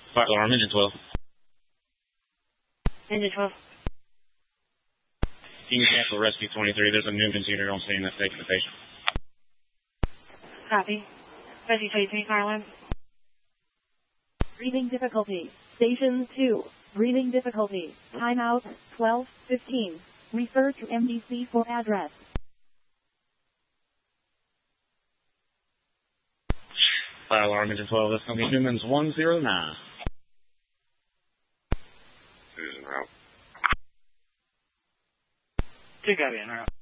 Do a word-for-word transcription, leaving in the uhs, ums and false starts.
Fire alarm, engine twelve. Engine twelve. You can cancel rescue twenty-three. There's a Newman's unit on scene that's taking the patient. Copy. Rescue twenty-three, fire alarm. Breathing difficulty. Station two. Breathing difficulty. Timeout twelve fifteen. Refer to M D C for address. Fire alarm, engine twelve. That's going to be Newman's one zero nine. Who's en route? Two copy, en route.